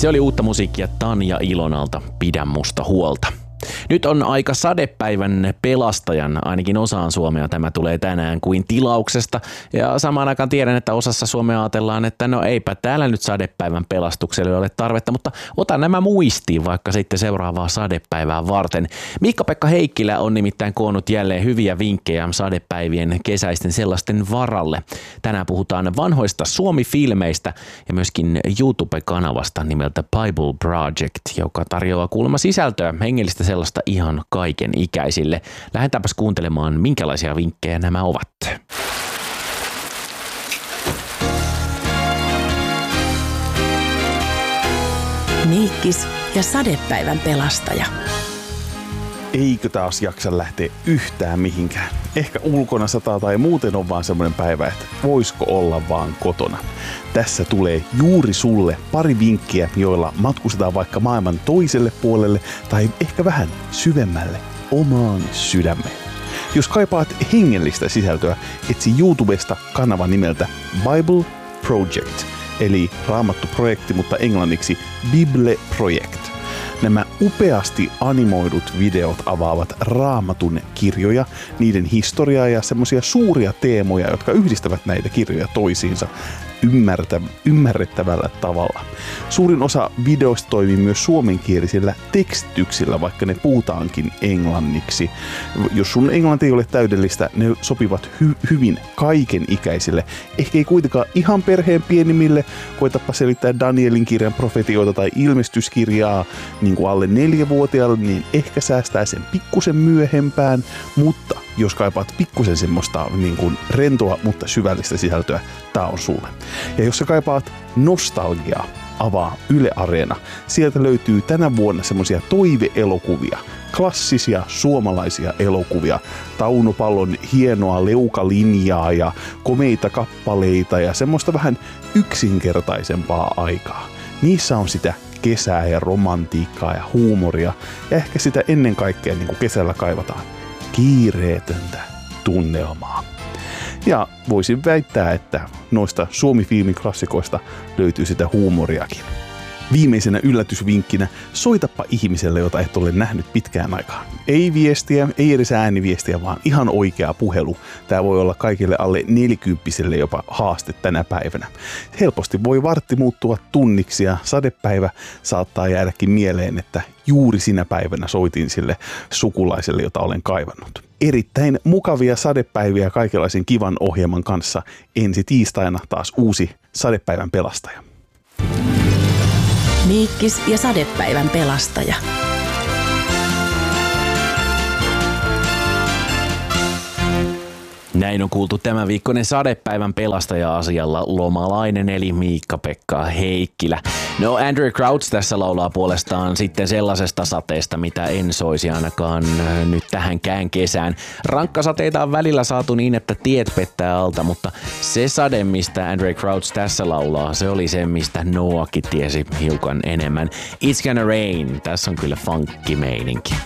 Se oli uutta musiikkia Tanja Ilonalta, Pidä musta huolta. Nyt on aika sadepäivän pelastajan, ainakin osaan Suomea tämä tulee tänään kuin tilauksesta. Ja samaan aikaan tiedän, että osassa Suomea ajatellaan, että no eipä täällä nyt sadepäivän pelastukselle ole tarvetta, mutta ota nämä muistiin vaikka sitten seuraavaa sadepäivää varten. Miikka-Pekka Heikkilä on nimittäin koonnut jälleen hyviä vinkkejä sadepäivien kesäisten sellaisten varalle. Tänään puhutaan vanhoista Suomi-filmeistä ja myöskin YouTube-kanavasta nimeltä Bible Project, joka tarjoaa kuulemma sisältöä hengellistä sellaista ihan kaiken ikäisille. Lähdetäänpäs kuuntelemaan, minkälaisia vinkkejä nämä ovat. Miikkis ja sadepäivän pelastaja. Eikö taas jaksa lähteä yhtään mihinkään? Ehkä ulkona sataa tai muuten on vaan semmoinen päivä, että voisiko olla vaan kotona. Tässä tulee juuri sulle pari vinkkiä, joilla matkustetaan vaikka maailman toiselle puolelle tai ehkä vähän syvemmälle omaan sydämeen. Jos kaipaat hengellistä sisältöä, etsi YouTubesta kanavan nimeltä Bible Project, eli raamattuprojekti, mutta englanniksi Bible Project. Nämä upeasti animoidut videot avaavat Raamatun kirjoja, niiden historiaa ja semmoisia suuria teemoja, jotka yhdistävät näitä kirjoja toisiinsa ymmärrettävällä tavalla. Suurin osa videoista toimii myös suomenkielisillä tekstityksillä, vaikka ne puhutaankin englanniksi. Jos sun englanti ei ole täydellistä, ne sopivat hyvin kaiken ikäisille. Ehkä ei kuitenkaan ihan perheen pienimmille. Koitapa selittää Danielin kirjan profetioita tai ilmestyskirjaa niin kuin alle 4-vuotiaalle, niin ehkä säästää sen pikkusen myöhempään, mutta jos kaipaat pikkusen semmoista niin kuin rentoa, mutta syvällistä sisältöä, tää on sulle. Ja jos sä kaipaat nostalgiaa, avaa Yle Areena. Sieltä löytyy tänä vuonna semmoisia toiveelokuvia, klassisia suomalaisia elokuvia, Tauno Pallon hienoa leukalinjaa ja komeita kappaleita ja semmoista vähän yksinkertaisempaa aikaa. Niissä on sitä kesää ja romantiikkaa ja huumoria ja ehkä sitä ennen kaikkea niin kuin kesällä kaivataan kiireetöntä tunnelmaa. Ja voisin väittää, että noista Suomi-filmin klassikoista löytyy sitä huumoriakin. Viimeisenä yllätysvinkkinä, soitappa ihmiselle, jota et ole nähnyt pitkään aikaan. Ei viestiä, ei edes ääniviestiä, vaan ihan oikea puhelu. Tämä voi olla kaikille alle 40-vuotiaille jopa haaste tänä päivänä. Helposti voi vartti muuttua tunniksi ja sadepäivä saattaa jäädäkin mieleen, että juuri sinä päivänä soitin sille sukulaiselle, jota olen kaivannut. Erittäin mukavia sadepäiviä kaikenlaisen kivan ohjelman kanssa. Ensi tiistaina taas uusi sadepäivän pelastaja. Miikkis ja sadepäivän pelastaja. Näin on kuultu tämän viikkoinen sadepäivän pelastaja-asialla lomalainen eli Miikka-Pekka Heikkilä. No Andrew Crouch tässä laulaa puolestaan sitten sellaisesta sateesta, mitä en soisi ainakaan nyt tähänkään kesään. Rankkasateita on välillä saatu niin, että tiet pettää alta, mutta se sade, mistä Andrew Crouch tässä laulaa, se oli se, mistä Noahkin tiesi hiukan enemmän. It's gonna rain. Tässä on kyllä funky meininki.